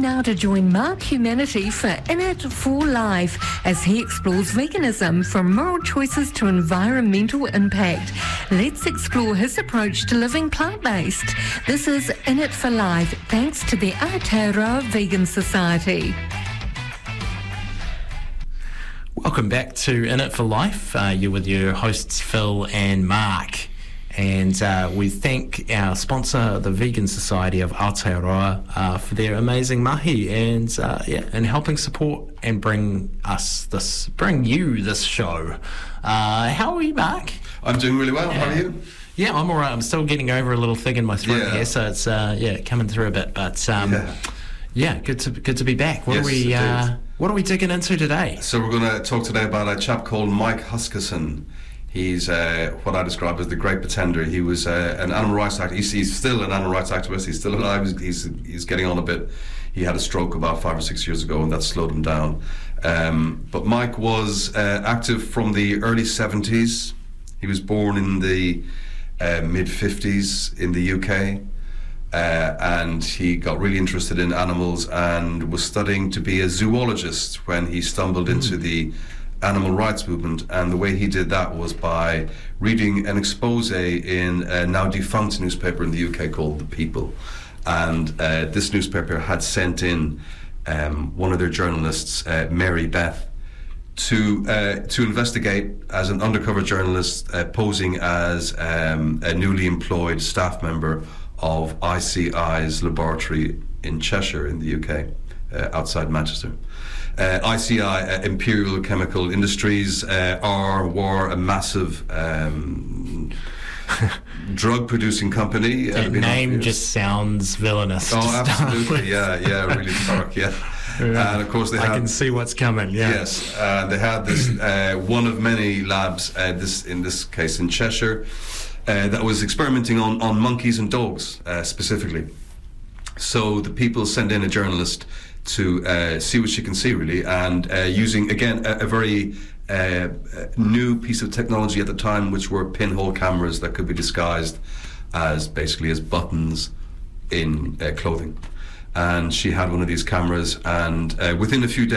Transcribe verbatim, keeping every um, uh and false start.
now to join Mark Humanity for In It for Life as he explores veganism from moral choices to environmental impact. Let's explore his approach to living plant-based. This is In It for Life, thanks to the Aotearoa Vegan Society. Welcome back to In It for Life. Uh, you're with your hosts Phil and Mark. And uh, we thank our sponsor, the Vegan Society of Aotearoa, uh, for their amazing mahi and uh, yeah, and helping support and bring us this, bring you this show. Uh, how are you, Mark? I'm doing really well. Yeah. How are you? Yeah, I'm all right. I'm still getting over a little thing in my throat Yeah. here, so it's uh, yeah coming through a bit. But um, Yeah. yeah, good to good to be back. What Yes, are we it uh, is. What are we digging into today? So we're going to talk today about a chap called Mike Huskisson. He's uh, what I describe as the great pretender. He was uh, an animal rights activist. He's, he's still an animal rights activist. He's still alive. He's, he's he's getting on a bit. He had a stroke about five or six years ago, and that slowed him down. Um, but Mike was uh, active from the early seventies. He was born in the uh, mid fifties in the U K. Uh, and he got really interested in animals and was studying to be a zoologist when he stumbled mm. into the animal rights movement. And the way he did that was by reading an expose in a now defunct newspaper in the U K called The People. And uh, this newspaper had sent in um, one of their journalists, uh, Mary Beth, to uh, to investigate as an undercover journalist uh, posing as um, a newly employed staff member of I C I's laboratory in Cheshire in the U K, uh, outside Manchester. Uh, I C I, uh, Imperial Chemical Industries, uh, are were a massive um, drug-producing company. Uh, That name just sounds villainous. Oh, absolutely, yeah, yeah, really dark, yeah. Yeah. And of course they I had, can see what's coming. Yeah. Yes, uh, they had this uh, one of many labs. Uh, this in this case in Cheshire. Uh, that was experimenting on, on monkeys and dogs uh, specifically. So the People send in a journalist to uh, see what she can see, really, and uh, using, again, a, a very uh, new piece of technology at the time, which were pinhole cameras that could be disguised as basically as buttons in uh, clothing. And she had one of these cameras, and uh, within a few days